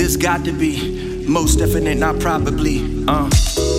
This got to be most definite, not probably.